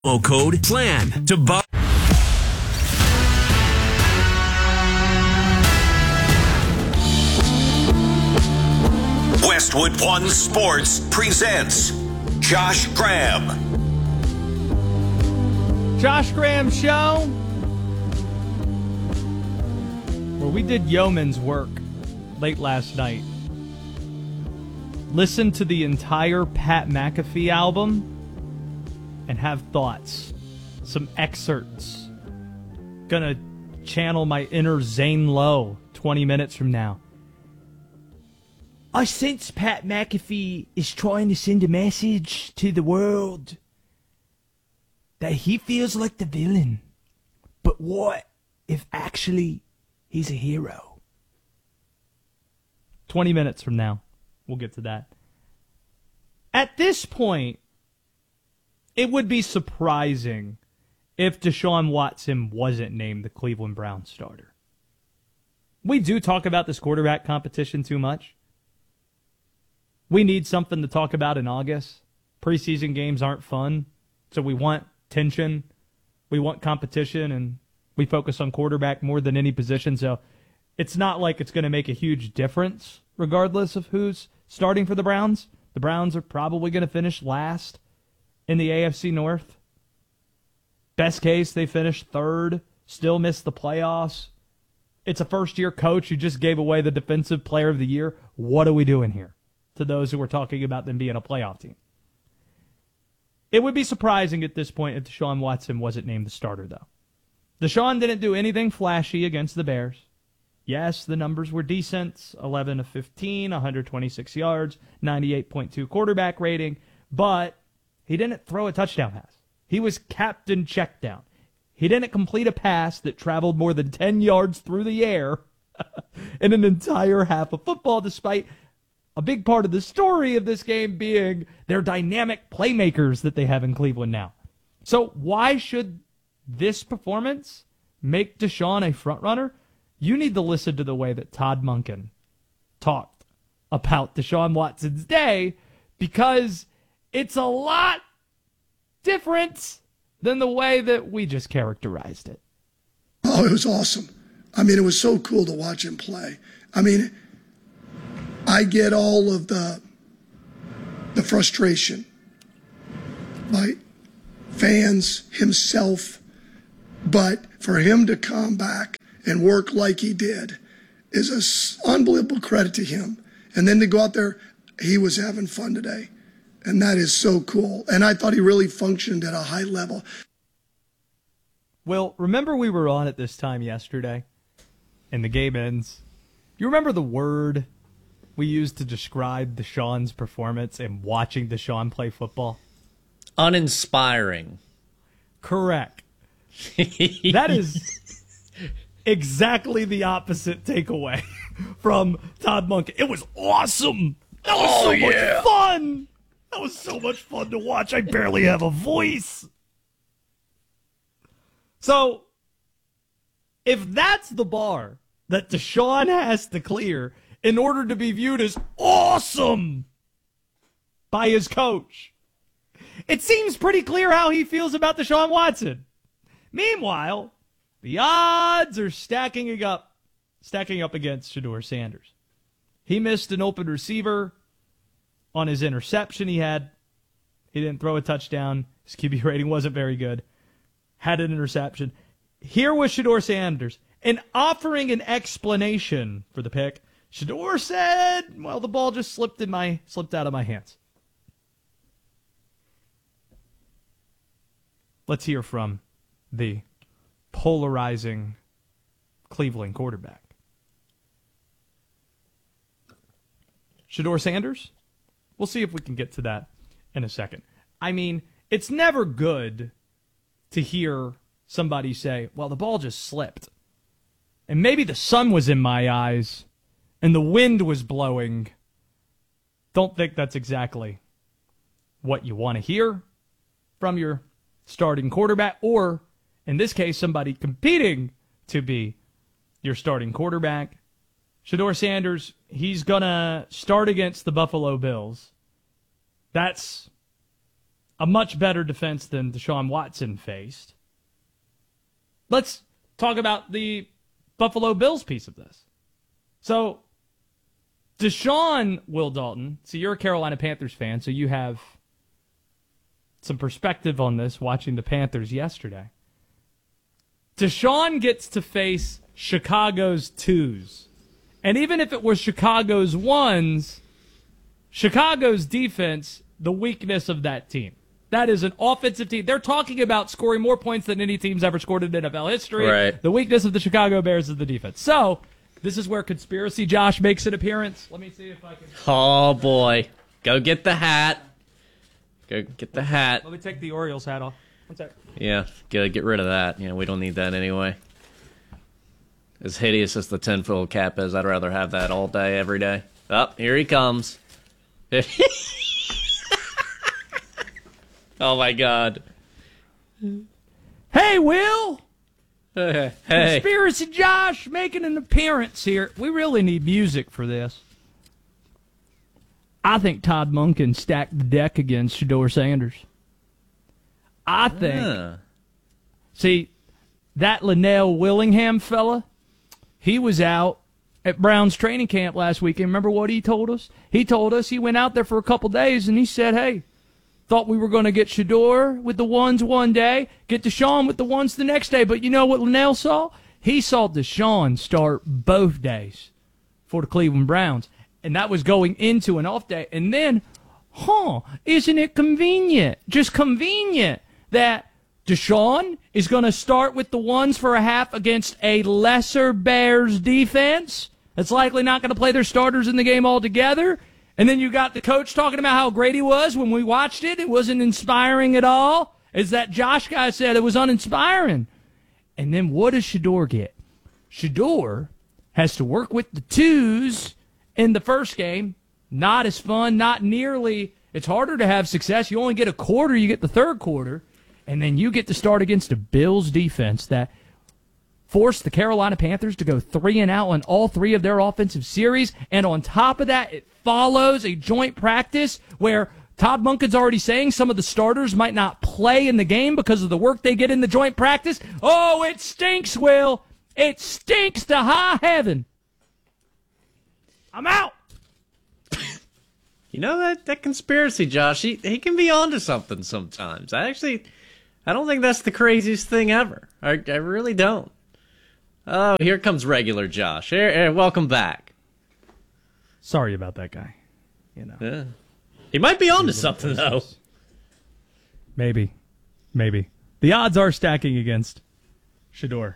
Code PLAN to buy. Westwood One Sports presents Josh Graham. Josh Graham Show, where we did yeoman's work late last night. Listen to the entire Pat McAfee album and have thoughts. Some excerpts. Gonna channel my inner Zane Lowe 20 minutes from now. I sense Pat McAfee is trying to send a message to the world that he feels like the villain. But what if actually he's a hero? 20 minutes from now. We'll get to that. At this point, it would be surprising if Deshaun Watson wasn't named the Cleveland Browns starter. We do talk about this quarterback competition too much. We need something to talk about in August. Preseason games aren't fun, so we want tension. We want competition, and we focus on quarterback more than any position, so it's not like it's going to make a huge difference regardless of who's starting for the Browns. The Browns are probably going to finish last in the AFC North. Best case, they finish third, still miss the playoffs. It's a first-year coach who just gave away the Defensive Player of the Year. What are we doing here? To those who were talking about them being a playoff team. It would be surprising at this point if Deshaun Watson wasn't named the starter, though. Deshaun didn't do anything flashy against the Bears. Yes, the numbers were decent, 11 of 15, 126 yards, 98.2 quarterback rating, but he didn't throw a touchdown pass. He was captain check down. He didn't complete a pass that traveled more than 10 yards through the air in an entire half of football, despite a big part of the story of this game being their dynamic playmakers that they have in Cleveland now. So why should this performance make Deshaun a frontrunner? You need to listen to the way that Todd Monken talked about Deshaun Watson's day, because it's a lot different than the way that we just characterized it. Oh, it was awesome. I mean, it was so cool to watch him play. I mean, I get all of the frustration by fans, himself, but for him to come back and work like he did is an unbelievable credit to him. And then to go out there, he was having fun today. And that is so cool. And I thought he really functioned at a high level. Well, remember we were on at this time yesterday and the game ends. You remember the word we used to describe Deshaun's performance and watching Deshaun play football? Uninspiring. Correct. That is exactly the opposite takeaway from Todd Monken. It was awesome. That was so much fun. That was so much fun to watch. I barely have a voice. So, if that's the bar that Deshaun has to clear in order to be viewed as awesome by his coach, it seems pretty clear how he feels about Deshaun Watson. Meanwhile, the odds are stacking up against Shedeur Sanders. He missed an open receiver on his interception he had. He didn't throw a touchdown. His QB rating wasn't very good. Had an interception. Here was Shedeur Sanders, and offering an explanation for the pick, Shedeur said, well, the ball just slipped out of my hands. Let's hear from the polarizing Cleveland quarterback. Shedeur Sanders? We'll see if we can get to that in a second. I mean, it's never good to hear somebody say, well, the ball just slipped. And maybe the sun was in my eyes and the wind was blowing. Don't think that's exactly what you want to hear from your starting quarterback, or in this case, somebody competing to be your starting quarterback. Shedeur Sanders, he's going to start against the Buffalo Bills. That's a much better defense than Deshaun Watson faced. Let's talk about the Buffalo Bills piece of this. So, Deshaun, Will Dalton, so you're a Carolina Panthers fan, so you have some perspective on this watching the Panthers yesterday. Deshaun gets to face Chicago's 2s. And even if it was Chicago's 1s, Chicago's defense, the weakness of that team. That is an offensive team. They're talking about scoring more points than any team's ever scored in NFL history. Right. The weakness of the Chicago Bears is the defense. So, this is where Conspiracy Josh makes an appearance. Let me see if I can... Oh, boy. Go get the hat. Go get the hat. Let me take the Orioles hat off. One sec. Yeah, get rid of that. We don't need that anyway. As hideous as the tinfoil cap is, I'd rather have that all day, every day. Oh, here he comes. Oh, my God. Hey, Will! Hey. Conspiracy Josh making an appearance here. We really need music for this. I think Todd Monken stacked the deck against Shedeur Sanders. I think. See, that Linnell Willingham fella, he was out at Brown's training camp last weekend. Remember what he told us? He told us he went out there for a couple days and he said, hey, thought we were going to get Shedeur with the 1s one day, get Deshaun with the 1s the next day. But you know what Linnell saw? He saw Deshaun start both days for the Cleveland Browns. And that was going into an off day. And then, isn't it convenient? Just convenient that Deshaun is going to start with the 1s for a half against a lesser Bears defense that's likely not going to play their starters in the game altogether. And then you got the coach talking about how great he was when we watched it. It wasn't inspiring at all. As that Josh guy said, it was uninspiring. And then what does Shedeur get? Shedeur has to work with the 2s in the first game. Not as fun, not nearly. It's harder to have success. You only get a quarter, you get the third quarter. And then you get to start against a Bills defense that forced the Carolina Panthers to go 3-and-out on all 3 of their offensive series. And on top of that, it follows a joint practice where Todd Monken's already saying some of the starters might not play in the game because of the work they get in the joint practice. Oh, it stinks, Will. It stinks to high heaven. I'm out. That conspiracy, Josh, he can be onto something sometimes. I don't think that's the craziest thing ever. I really don't. Oh, here comes regular Josh. Here, welcome back. Sorry about that guy. Yeah. He might be onto something, though. Maybe. The odds are stacking against Shedeur.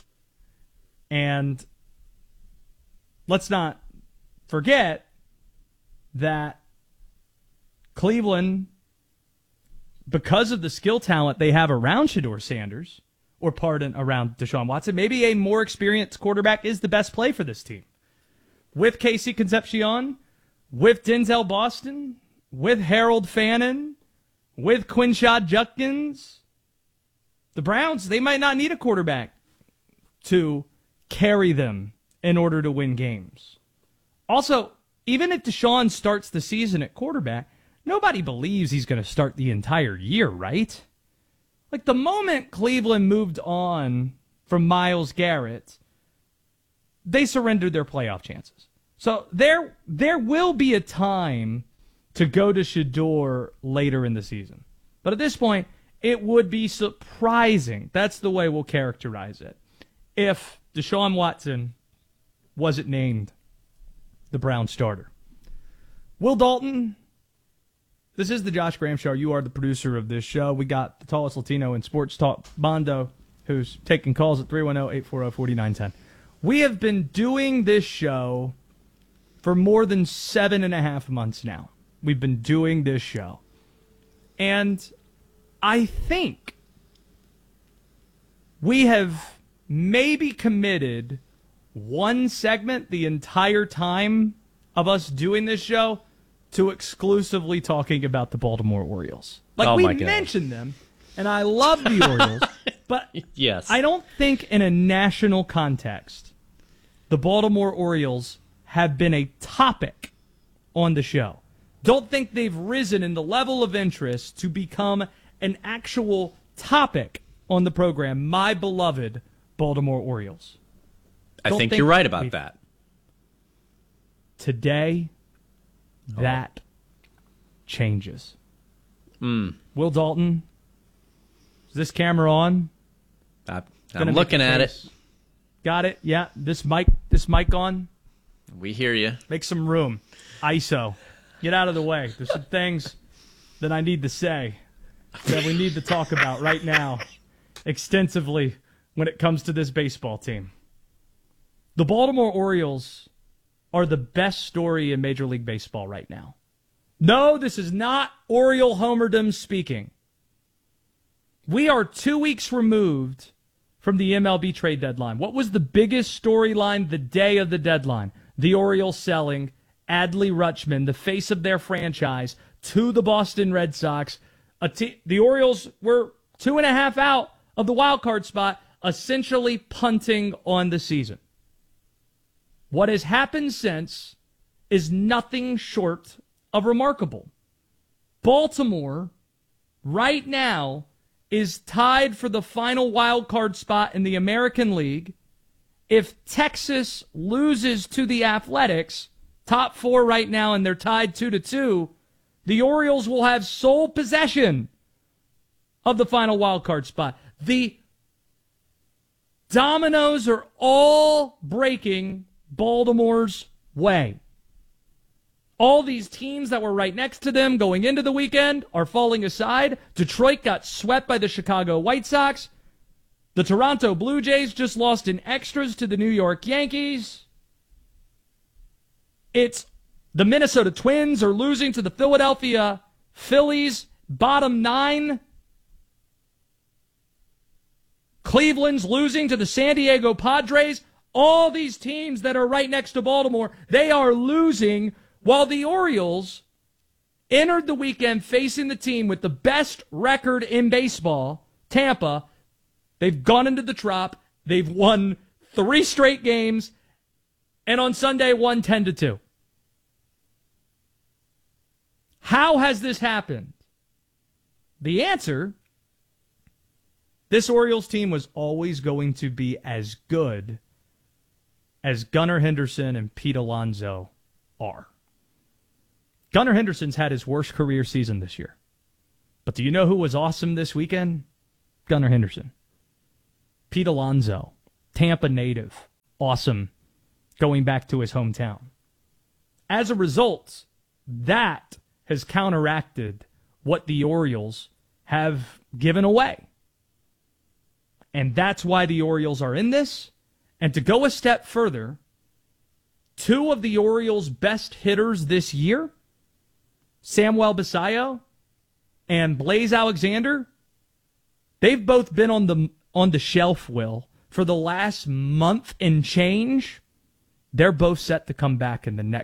And let's not forget that Cleveland, because of the skill talent they have around Shedeur Sanders, around Deshaun Watson, maybe a more experienced quarterback is the best play for this team. With Casey Concepcion, with Denzel Boston, with Harold Fannin, with Quinshad Judkins, the Browns, they might not need a quarterback to carry them in order to win games. Also, even if Deshaun starts the season at quarterback, nobody believes he's going to start the entire year, right? Like, the moment Cleveland moved on from Myles Garrett, they surrendered their playoff chances. So there will be a time to go to Shedeur later in the season. But at this point, it would be surprising, that's the way we'll characterize it, if Deshaun Watson wasn't named the Brown starter. Will Dalton, this is the Josh Graham Show. You are the producer of this show. We got the tallest Latino in sports talk, Bondo, who's taking calls at 310-840-4910. We have been doing this show for more than 7.5 months now. We've been doing this show. And I think we have maybe committed one segment the entire time of us doing this show to exclusively talking about the Baltimore Orioles. Like, we mentioned them, and I love the Orioles, but yes, I don't think in a national context the Baltimore Orioles have been a topic on the show. don't think they've risen in the level of interest to become an actual topic on the program. My beloved Baltimore Orioles. I think you're right about that. Today, that changes. Will Dalton, is this camera on? I'm looking at it. Got it? Yeah. This mic on? We hear you. Make some room. ISO. Get out of the way. There's some things that I need to say that we need to talk about right now extensively when it comes to this baseball team. The Baltimore Orioles are the best story in Major League Baseball right now. No, this is not Oriole homerdom speaking. We are 2 weeks removed from the MLB trade deadline. What was the biggest storyline the day of the deadline? The Orioles selling Adley Rutschman, the face of their franchise, to the Boston Red Sox. The Orioles were 2.5 out of the wild card spot, essentially punting on the season. What has happened since is nothing short of remarkable. Baltimore, right now, is tied for the final wild card spot in the American League. If Texas loses to the Athletics, top 4 right now, and they're tied 2-2, the Orioles will have sole possession of the final wild card spot. The dominoes are all breaking Baltimore's way. All these teams that were right next to them going into the weekend are falling aside. Detroit got swept by the Chicago White Sox. The Toronto Blue Jays just lost in extras to the New York Yankees. It's the Minnesota Twins are losing to the Philadelphia Phillies, bottom 9. Cleveland's losing to the San Diego Padres. All these teams that are right next to Baltimore, they are losing, while the Orioles entered the weekend facing the team with the best record in baseball, Tampa. They've gone into the Trop. They've won 3 straight games, and on Sunday won 10-2. How has this happened? The answer, this Orioles team was always going to be as good as Gunnar Henderson and Pete Alonso are. Gunnar Henderson's had his worst career season this year. But do you know who was awesome this weekend? Gunnar Henderson. Pete Alonso, Tampa native, awesome, going back to his hometown. As a result, that has counteracted what the Orioles have given away. And that's why the Orioles are in this. And to go a step further, 2 of the Orioles' best hitters this year, Samuel Basallo and Blaze Alexander, they've both been on the shelf, Will, for the last month and change. They're both set to come back in the next